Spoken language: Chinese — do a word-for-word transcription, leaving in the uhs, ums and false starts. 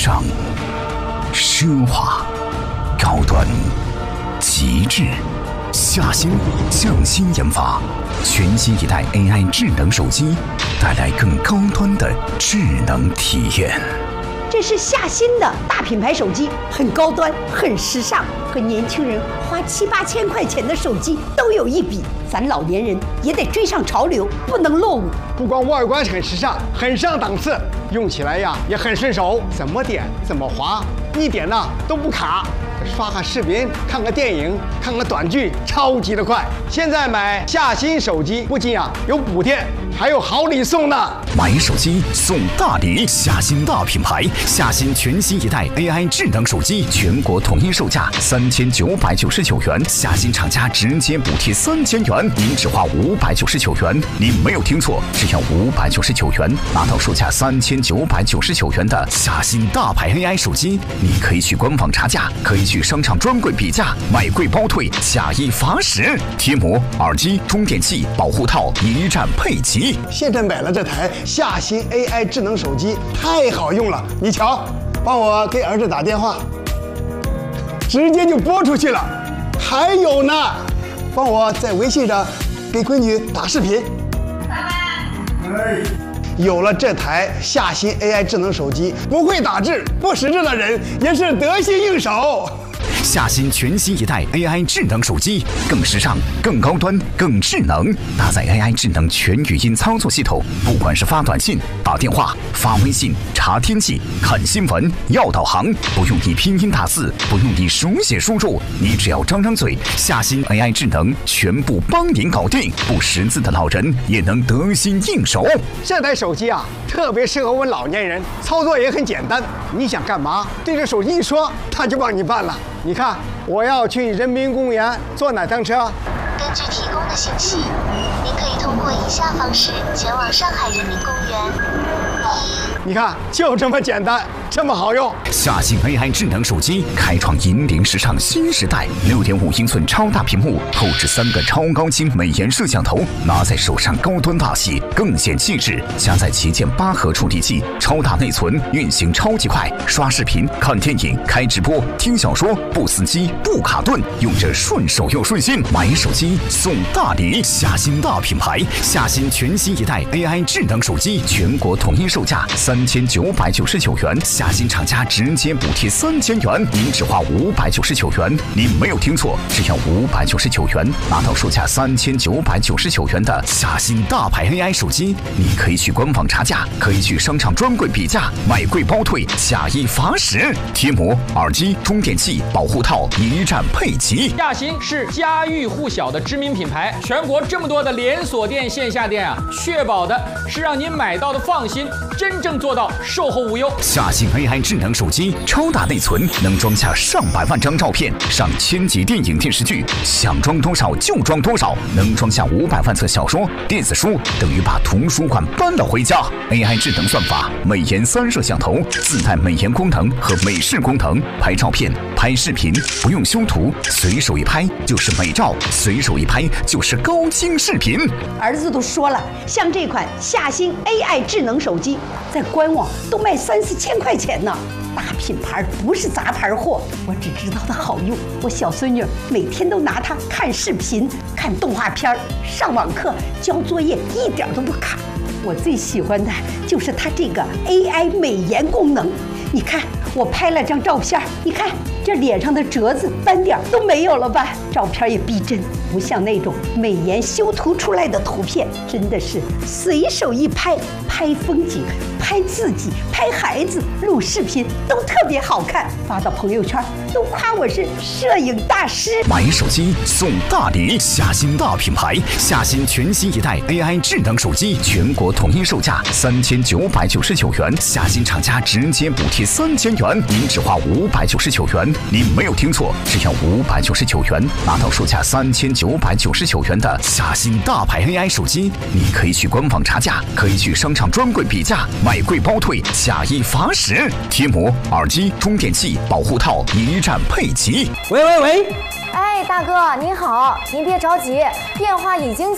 尚、奢华、高端、极致。夏新匠心研发全新一代 A I 智能手机，带来更高端的智能体验。 这是夏新的大品牌手机，很高端，很时尚，和年轻人花七八千块钱的手机都有一比。咱老年人也得追上潮流，不能落伍。 不光外观很时尚，很上档次，用起来呀也很顺手，怎么点怎么滑，一点呢都不卡。刷个视频，看个电影，看个短剧，超级的快。现在买夏新手机，不仅啊有补贴，还有好礼送呢。 买手机送大礼，夏新大品牌，夏新全新一代 A I 智能手机，全国统一售价三千九百九十九元，夏新厂家直接补贴三千元，您只花五百九十九元。您没有听错，只要五百九十九元，拿到售价三千九百九十九元的夏新大牌 A I 手机。你可以去官网查价，可以去商场专柜比价，买贵包退，假一罚十。贴膜、耳机、充电器、保护套一站配齐。 现在买了这台夏新 A I 智能手机，太好用了。你瞧，帮我给儿子打电话，直接就拨出去了。还有呢，帮我在微信上给闺女打视频。有了这台夏新 A I 智能手机，不会打字、不识字的人也是得心应手。 夏新全新一代 A I 智能手机，更时尚、更高端、更智能，搭载 A I 智能全语音操作系统，不管是发短信、打电话、发微信、查天气、看新闻、要导航，不用你拼音打字，不用你手写输入，你只要张张嘴，夏新 A I 智能全部帮您搞定，不识字的老人也能得心应手。 这台手机啊，特别适合我们老年人，操作也很简单。你想干嘛，对着手机一说，它就帮你办了。你看，我要去人民公园坐哪趟车？ 根据提供的信息，您可以通过以下方式前往上海人民公园。 你看，就这么简单，这么好用。 夏新 A I 智能手机开创引领时尚新时代，六点五英寸超大屏幕，后置三个超高清美颜摄像头，拿在手上高端大气，更显气质。加载旗舰八核处理器，超大内存，运行超级快，刷视频、看电影、开直播、听小说，不死机、不卡顿，用着顺手又顺心。买手机送大礼，夏新大品牌，夏新全新一代 A I 智能手机，全国统一售价三千九百九十九元，夏新厂家直接补贴三千元，您只花五百九十九元。您没有听错，只要五百九十九元，拿到售价三千九百九十九元的夏新大牌 A I 手机。你可以去官网查价，可以去商场专柜比价，买贵包退，假一罚十。贴膜、耳机、充电器、保护套一站配齐。 夏新是家喻户晓的知名品牌，全国这么多的连锁店、线下店啊，确保的是让您买到的放心，真正做到售后无忧。 夏新 A I 智能手机，超大内存，能装下上百万张照片，上千集电影电视剧，想装多少就装多少，能装下五百万册小说、电子书，等于把图书馆搬了回家。A I 智能算法，美颜三摄像头，自带美颜功能和美视功能，拍照片、拍视频不用修图，随手一拍就是美照，随手一拍就是高清视频。 儿子都说了，像这款夏新 A I 智能手机，在官网都卖三四千块钱呢。大品牌不是杂牌货，我只知道它好用。我小孙女每天都拿它看视频、看动画片、上网课、交作业，一点都不卡。我最喜欢的就是它这个 A I 美颜功能。你看，我拍了张照片，你看这脸上的褶子、斑点都没有了吧？照片也逼真，不像那种美颜修图出来的图片，真的是随手一拍，拍风景、拍自己、拍孩子、录视频都特别好看，发到朋友圈都夸我是摄影大师。 买手机送大礼，夏新大品牌，夏新全新一代 A I 智能手机，全国统一售价三千九百九十九元，夏新厂家直接补贴三千元，您只花五百九十九元。您没有听错，只要五百九十九元，拿到售价三千九百九十九元的夏新大牌 A I 手机。你可以去官网查价，可以去商场专柜比价，买贵包退，假一罚十。贴膜、耳机、充电器、保护套一站配齐。 喂喂喂！ 哎，大哥您好，您别着急，电话已经